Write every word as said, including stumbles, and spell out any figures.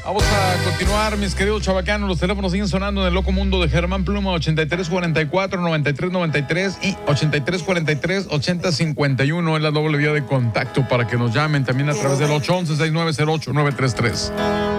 Vamos a continuar, mis queridos chavacanos. Los teléfonos siguen sonando en el loco mundo de Germán Pluma, ochenta y tres cuarenta y cuatro, noventa y tres noventa y tres y ochenta y tres cuarenta y tres, ochenta cincuenta y uno es la doble vía de contacto para que nos llamen también a través del ocho once, seis nueve cero ocho, nueve tres tres.